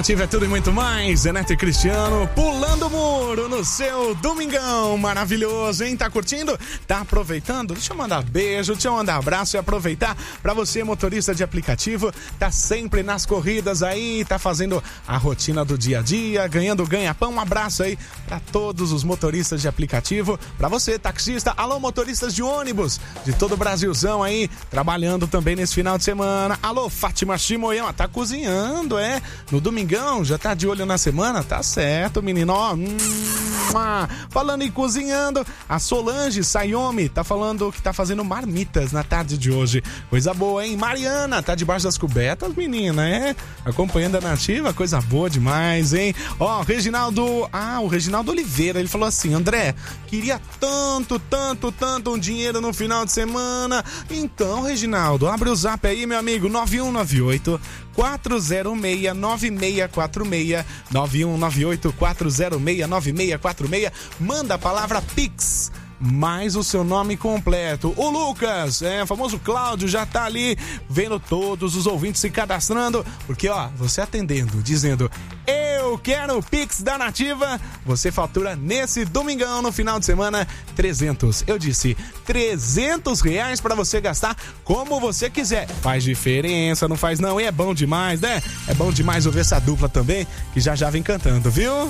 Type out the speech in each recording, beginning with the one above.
Nativa é tudo e muito mais. Zeneto e Cristiano pulando o muro no seu domingão maravilhoso, hein? Tá curtindo? Tá aproveitando? Deixa eu mandar beijo, deixa eu mandar abraço e aproveitar pra você, motorista de aplicativo, tá sempre nas corridas aí, tá fazendo a rotina do dia a dia, ganhando ganha-pão. Um abraço aí pra todos os motoristas de aplicativo, pra você, taxista, alô, motoristas de ônibus de todo o Brasilzão aí, trabalhando também nesse final de semana. Alô, Fátima Shimoyama, tá cozinhando, no domingão, já tá de olho na semana? Tá certo, menino, ó. Falando em cozinhando, a Solange Sayomi tá falando que tá fazendo marmitas na tarde de hoje. Coisa boa, hein? Mariana, tá debaixo das cobertas, menina, acompanhando a Nativa, coisa boa demais, hein? Ó, o Reginaldo Oliveira, ele falou assim: André, queria tanto um dinheiro no final de semana. Então, Reginaldo, abre o zap aí, meu amigo, 9198 406 9646 9198 406 9646. Manda a palavra Pix mais o seu nome completo. O Lucas, o famoso Cláudio, já tá ali vendo todos os ouvintes se cadastrando, porque você atendendo, dizendo eu quero o Pix da Nativa, você fatura nesse domingão, no final de semana, 300. Eu disse R$300 pra você gastar como você quiser. Faz diferença, não faz não? E é bom demais, né? É bom demais ouvir essa dupla também, que já vem cantando, viu?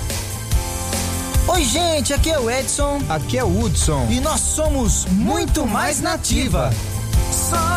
Oi, gente, aqui é o Edson. Aqui é o Hudson. E nós somos muito mais Nativa.